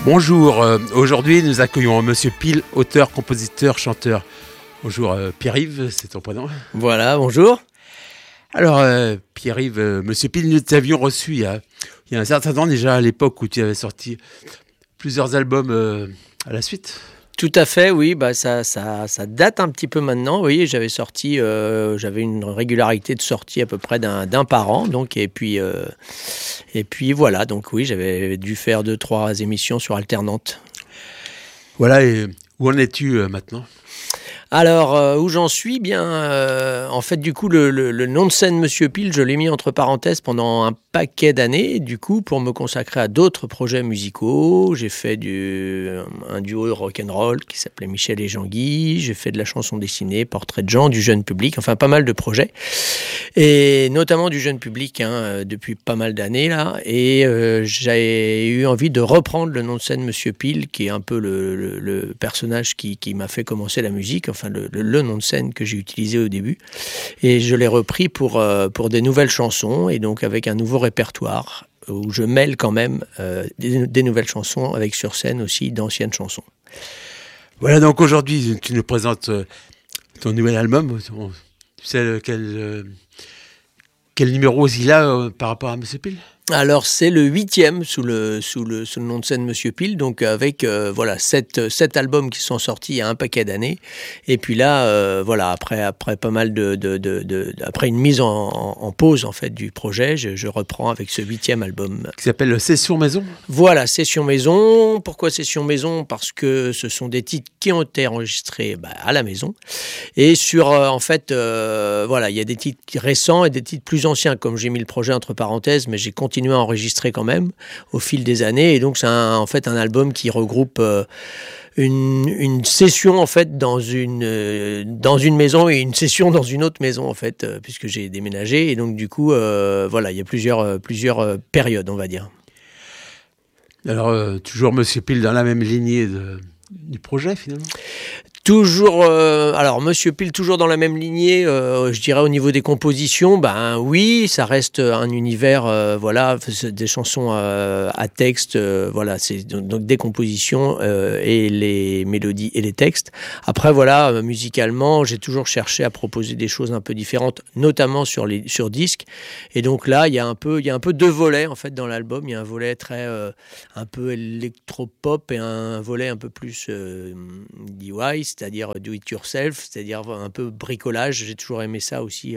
Bonjour, aujourd'hui nous accueillons Monsieur Pile, auteur, compositeur, chanteur. Bonjour Pierre-Yves, c'est ton prénom. Voilà, bonjour. Alors Pierre-Yves, Monsieur Pile, nous t'avions reçu il y a un certain temps déjà, à l'époque où tu avais sorti plusieurs albums à la suite. Tout à fait, oui, ça date un petit peu maintenant. Oui, j'avais sorti, j'avais une régularité de sortie à peu près d'un par an, donc et puis voilà, donc oui, j'avais dû faire 2-3 émissions sur alternante. Voilà, et où en es-tu maintenant ? Alors, où j'en suis, en fait, du coup, le nom de scène Monsieur Pile, je l'ai mis entre parenthèses pendant un paquet d'années, du coup, pour me consacrer à d'autres projets musicaux. J'ai fait un duo rock'n'roll qui s'appelait Michel et Jean-Guy. J'ai fait de la chanson dessinée, portrait de gens, du jeune public, enfin, pas mal de projets. Et notamment du jeune public, depuis pas mal d'années, là. Et j'ai eu envie de reprendre le nom de scène Monsieur Pile, qui est un peu le personnage qui m'a fait commencer la musique, enfin le nom de scène que j'ai utilisé au début, et je l'ai repris pour des nouvelles chansons, et donc avec un nouveau répertoire où je mêle quand même des nouvelles chansons avec sur scène aussi d'anciennes chansons. Voilà, donc aujourd'hui tu nous présentes ton nouvel album. Tu sais quel numéro il a par rapport à Monsieur Pile ? Alors c'est le 8e sous le nom de scène Monsieur Pile, donc avec sept albums qui sont sortis il y a un paquet d'années, et puis là après pas mal après une mise en pause en fait du projet, je reprends avec ce 8e album qui s'appelle Session Maison. Voilà, Session Maison. Pourquoi Session Maison ? Parce que ce sont des titres qui ont été enregistrés à la maison, et sur il y a des titres récents et des titres plus anciens, comme j'ai mis le projet entre parenthèses, mais j'ai continué à enregistrer quand même au fil des années, et donc c'est un album qui regroupe une session en fait dans une maison et une session dans une autre maison en fait, puisque j'ai déménagé, et donc du coup il y a plusieurs périodes, on va dire. Alors toujours Monsieur Pile dans la même lignée du projet finalement ? Toujours, Monsieur Pile, toujours dans la même lignée, je dirais au niveau des compositions, oui, ça reste un univers, des chansons à texte, c'est donc des compositions et les mélodies et les textes. Après, musicalement, j'ai toujours cherché à proposer des choses un peu différentes, notamment sur disque. Et donc là, il y a un peu deux volets en fait dans l'album. Il y a un volet très un peu électro-pop et un volet un peu plus DIY, c'est-à-dire do it yourself, c'est-à-dire un peu bricolage. J'ai toujours aimé ça aussi,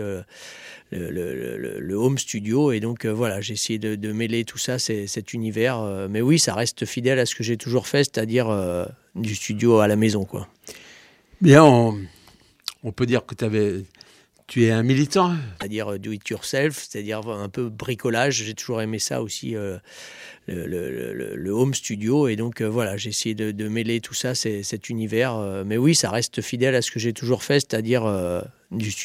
le home studio, et donc j'ai essayé de mêler tout ça, cet univers, mais oui, ça reste fidèle à ce que j'ai toujours fait, c'est-à-dire du studio à la maison, quoi. Bien, on peut dire que tu es un militant. C'est-à-dire do it yourself, c'est-à-dire un peu bricolage. J'ai toujours aimé ça aussi, le home studio, et donc j'ai essayé de mêler tout ça, cet univers, mais oui, ça reste fidèle à ce que j'ai toujours fait, c'est-à-dire du studio